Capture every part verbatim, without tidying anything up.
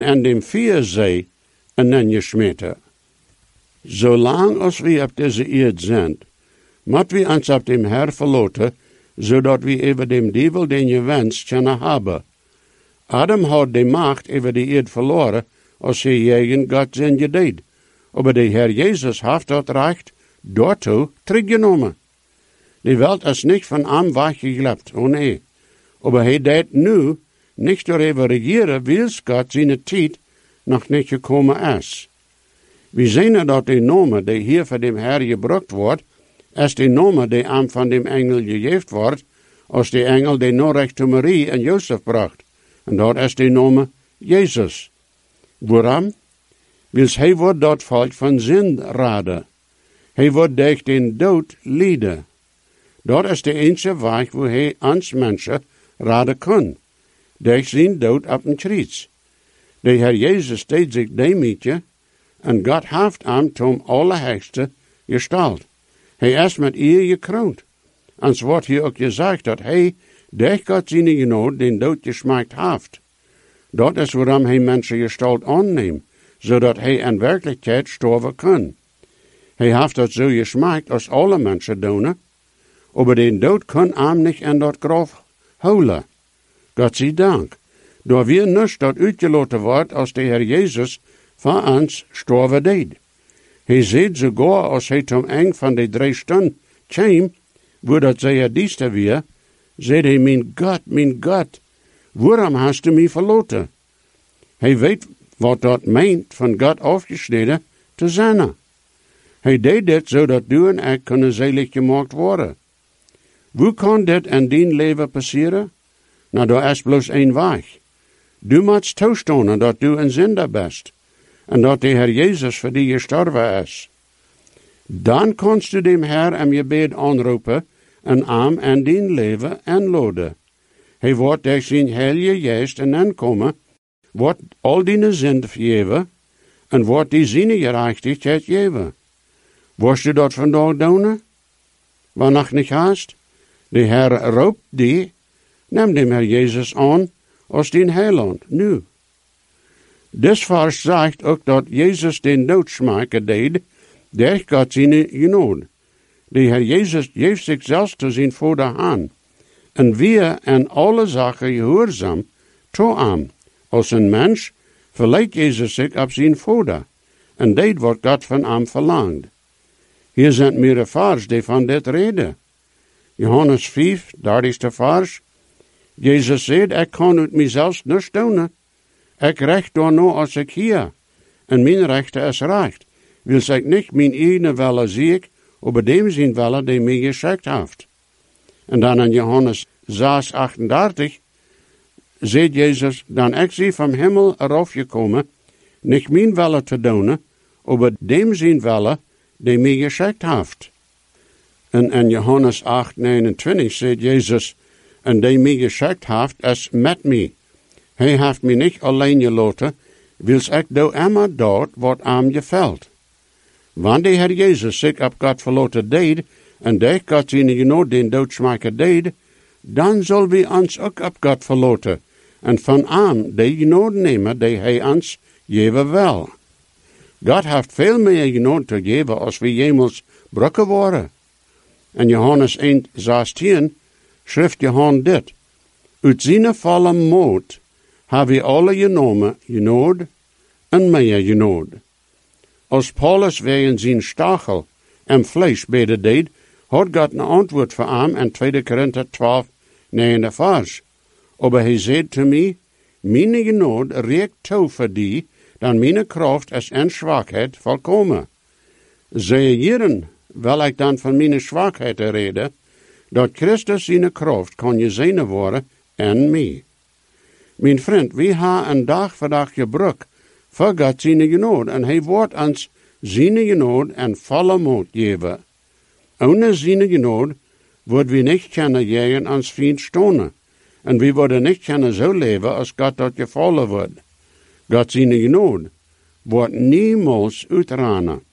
en dem vier zij en dan je smeten. Zolang als we op deze eerd zijn, moet we ons op dem Herr verloten, zodat we over dem duivel den je wenst kunnen hebben. Adam had de macht over de eerd verloren, als hij tegen God zijn gedeed. Maar de Herr Jezus heeft dat recht daartoe teruggenomen. Die Welt is niet van hem weggeglept, oh nee. Maar hij deed nu niet door regieren, wils God zijn tijd nog niet gekomen is. We zien dat de naam die hier van dem Herr gebruikt wordt, is de naam die hem van dem engel gegeven wordt, als de engel die Norecht to Marie en Jozef bracht. En dat is de naam Jezus. Waarom? Wils hij wordt dat volk van zin raden. Hij wordt durch den dood leiden. Dat is de enige weg waar hij ons mensen raden kan. Durch zijn dood op een kruis. De Heer Jezus deed zich demetje, en God heeft hem tom allerhegste gesteld. Hij is met eer gekroond. En zo wordt hier ook gezegd dat hij, durch God zijn genade, den dood gesmaakt heeft. Dat is waarom hij mensen gestalt aanneemt, zodat hij in werkelijkheid sterven kan. Hij heeft dat zo gesmaakt als alle mensen doen, maar den dood kan hem niet in dat graf houden. God zij dank. Door weer niet dat uitgelaten wordt als de Heer Jezus van ons sterven deed. Hij ziet sogar als hij tom eng van de drie stunden kwam, wo dat zij dieste weer, zei hij, mijn God, mijn God, waarom hast du mij verloten? Hij weet wat dat meent van God afgesneden te zijn. Hij deed dit zodat du en ik kunnen zelig gemaakt worden. Hoe kan dit in dien leven passeren? Nou, daar is bloos één weg. Du moet toestaan dat du een zinder bent. En dat de Heer Jezus voor die gestorven is. Dan kannst du dem Herr em gebed aanroepen en am en dien leven inladen. Hij wordt durch zijn heilige geest en aankomen, wordt al die zin vergeven en wordt die zijn gerechtigheid geven. Worst du dat vandaag doen? Waar nog niet haast? De Heer roept die, neem dem Herr Jezus aan als dien heiland, nu. Dit vers zegt ook dat Jezus den doodsmaken deed, durch God zijn genade. De Heer Jezus geeft zich zelfs te zijn vader aan. En wir in alle zaken gehoorzaam toe hem. Als een mens verleidt Jezus zich op zijn vader. En deed wat God van hem verlangt. Hier zijn meerdere vers die van dit reden. Johannes vijf, dertigste vers. Jezus zegt, ik kan uit mezelf niets doen. Ik recht door nou als ik hier. En mijn rechte is recht. Wils ik niet mijn eigen wille zie ik, maar dem zijn wille die mij geschikt heeft. En dan in Johannes zes, achtendertig, zegt Jezus, dan ik zie van hemel eraf gekomen, niet mijn wille te doen, maar dem zijn wille die mij geschikt heeft. En in Johannes acht, negenentwintig zegt Jezus, en die mij geschikt heeft, is met mij. Hij heeft mij niet alleen gelaten, wils ik doe immer dat wat hem gevalt. Wanneer de Heer Jezus zich op God verlaten deed, en durch God zijn genade den doodsmaker deed, dan zullen we ons ook op God verlaten, en van hem de genade nemen die hij ons geven wil. God heeft veel meer genade te geven als we jemals brukken worden. In Johannes één, zestien schrift Johannes dit, uit zijn volle moed hebben we alle genomen genade en meer genade. Als Paulus wegen zijn stachel en vlees beden deed, had God een antwoord voor hem in tweede Korinther twaalf, negende vers. Maar hij zei te mij, mijn genade reikt toe voor die, dan mijn kracht is in zwakheid volkomen. Zij hierin wil ik dan van mijn zwakheid reden, dat Christus zijn kracht kan gezien worden in mij. Mijn vriend, we hebben een dag voor dag gebruik voor God zijn genade, en hij wordt ons zijn genade en volle moed geven. Ohne zijn genade worden we niet kunnen jagen ons vriend stonen, en we worden niet kunnen zo leven als God dat gevallen wordt. God zijn genade wordt niemals uitrennen.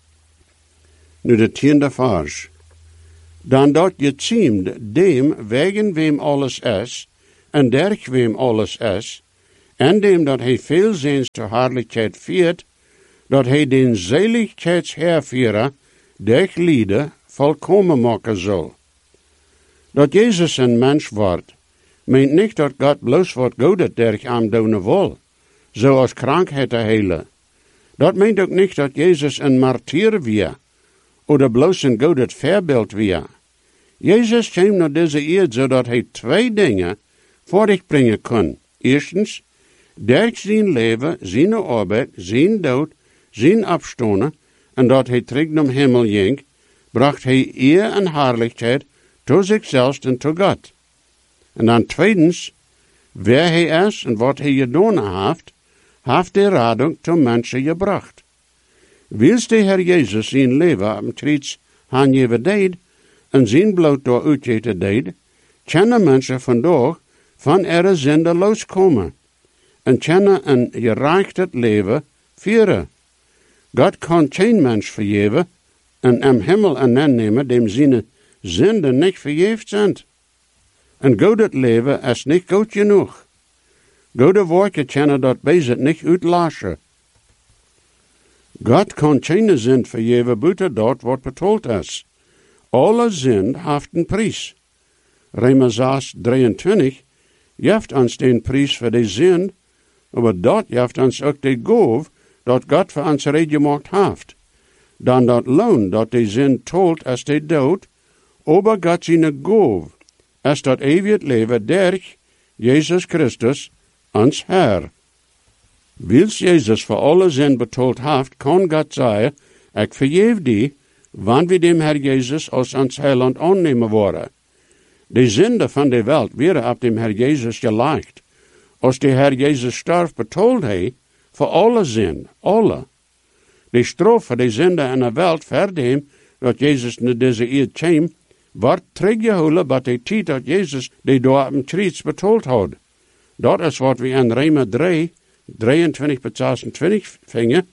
Nu de tiende vers. Dan dat je ziemt dem wegen wem alles is, en derg wem alles is, en dem dat hij veel zijns te hartelijkheid viert, dat hij den zeligheidshervierer der lieden volkomen maken zal. Dat Jezus een mens wordt, meent niet dat God bloos wat godet derg aan doen wil, zoals krankheid te helen. Dat meent ook niet dat Jezus een martyr weer, oder bloos een godet voorbeeld weer. Jezus kwam naar deze eerd zodat hij twee dingen voor zich brengen kon. Eerstens, durch zijn leven, zijn arbeid, zijn dood, zijn opstonen, en dat hij terug naar hemel ging, bracht hij eer en heerlijkheid tot zichzelf en tot God. En dan tweedens, wer hij is en wat hij gedaan heeft, heeft de radung tot mensen gebracht. Wils de Heer Jezus zijn leven op het kruis aangeven deed, en zijn bloed door uitgeten deed, kunnen mensen vandaag van er zonde loskomen, en kunnen een gerecht leven vieren. God kan geen mens vergeven, en am Himmel aannemen dem zijn zonde niet vergeefd zijn. En Godet leven is niet goed genoeg. Gode woorden kunnen dat bezit niet uitlachen. God kan geen zin vergeven buiten dat wat betoeld is. Alle zin heeft een prijs. Römer zes drieëntwintig geeft ons den prijs voor de zin, maar dat geeft ons ook de goof dat God voor ons reed gemaakt heeft. Dan dat loon dat de zin tolt als de dood, aber God zijn goof, als dat eeuwig leven durch Jezus Christus, ons Herr. Wils Jezus voor alle zin betoeld heeft, kan God zeggen, ik vergeef die, wanneer we dem Herr Jezus als ons Heiland aannemen worden. De zonde van de wereld werden op dem Herr Jezus gelegd. Als de Herr Jezus stierf, betoeld hij voor alle zin, alle. De straf voor de zonde in de wereld voor dem, dat Jezus naar deze eerd kwam, wordt teruggehouden bij de tijd dat Jezus de door op het kruis betoeld had. Dat is wat we in Römer drie, drieëntwintig tot zesentwintig vingen.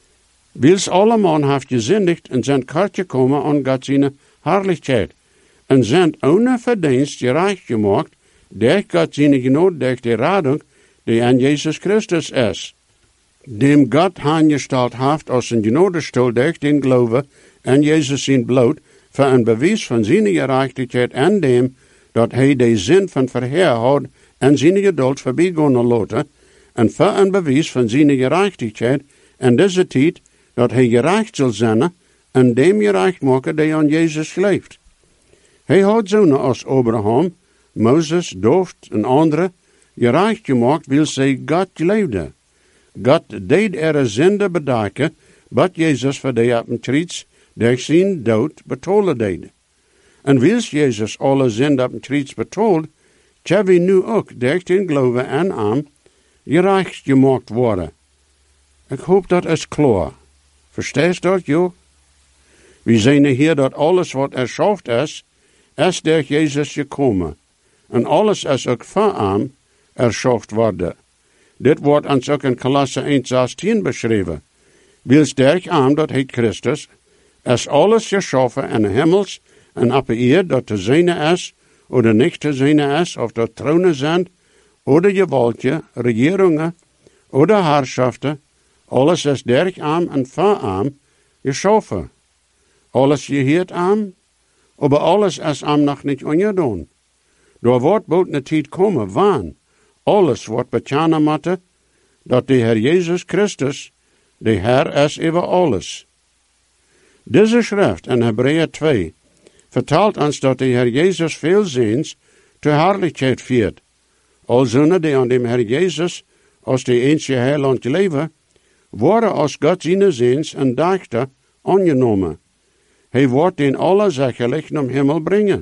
Wils allemaal heeft gezündigd en zijn kort gekomen aan God zijn heerlijkheid, en zijn ohne verdienst gerecht gemaakt, durch God zijn genade, durch de radung, die aan Jezus Christus is. Dem God aangesteld heeft als een genadestol durch den Glaube aan Jezus zijn bloed, voor een bewijs van zijn gerechtigheid en dem, dat hij de zin van verheer had en zijn geduld voorbijgaan laten, en voor een bewijs van zijn gerechtigheid en deze tijd, dat hij gerecht zal zijn en dem gerecht maken die aan Jezus leeft. Hij had zonen als Abraham, Moses, David en anderen gerecht gemaakt, wil zij God leefde. God deed er een zonde bedaken, wat Jezus voor de op het kruis durch zijn dood betolen deed. En wils Jezus alle zonde op het kruis betoeld, kunnen we nu ook durch den geloven en aan gerecht gemaakt worden. Ik hoop dat is klaar. Versteest dat, joh? We zien hier dat alles wat erschaft is, is durch Jezus gekomen. En alles is ook van hem erschaft worden. Dit wordt ons ook in Kolosse één zestien beschreven. Wils durch hem, dat heet Christus, is alles geschaffen in de hemels en op de eerd dat te zijn is, oder niet te zijn is, of dat tronen zijn, oder gewaltje, regeringen, oder herrschaften, alles is durch hem en van hem geschaffen. Alles geheert hem, aber alles is hem nog niet ongedaan. Door wordt boven de tijd komen, waan, alles wordt bekennen moeten, dat de Heer Jezus Christus, de Heer is over alles. Deze schrift in Hebreeën twee vertelt ons dat de Heer Jezus veel ziens te heerlijkheid viert. Al zonen die aan dem Heer Jezus als de eensje heiland leven, worden als God zijn ziens en dachten aangenomen. Hij wordt in alle zekerlijk naar hemel brengen.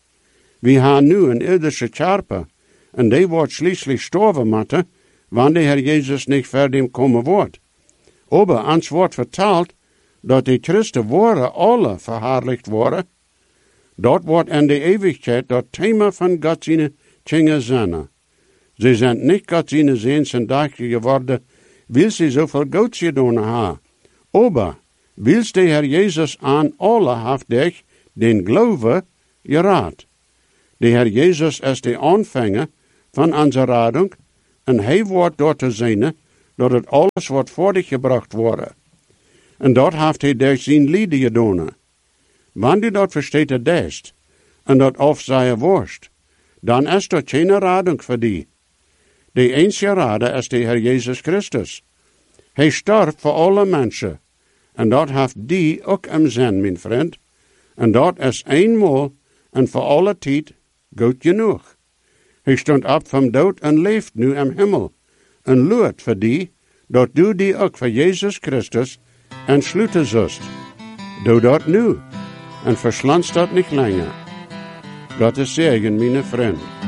We hebben nu een irdische charpe, en die wordt schließlich sterven moeten, wanneer de Heer Jezus niet verder komen wordt. Aber ons wordt verteld dat de Christen worden alle verheerlijkt worden. Dat wordt in de eeuwigheid dat thema van God zijn dingen zijn. Ze zijn niet God zijn ziens en dachten geworden, wil ze zoveel goeds gedaan hebben. Aber wils de Heer Jezus aan alle heeft durch den Glaube geraad. De Heer Jezus is de aanvanger van onze radung, En hij wordt door te zijn, dat het alles wordt voor dich gebracht worden. En dat heeft hij door zijn lieden gedaan. Wanneer du dat versteht het best, en dat afzien worst, dan is dat geen rading voor die. De enige rade is de Heer Jezus Christus. Hij starft voor alle mensen. En dat heeft die ook im zin, mijn vriend. En dat is eenmaal en voor alle tijd goed genoeg. Hij stond op van dood en leeft nu im hemel. En loert voor die, dat du die ook voor Jezus Christus en sluiten zust. Doe dat nu, en verslanst dat niet langer. Gottes zegen, mijn vriend.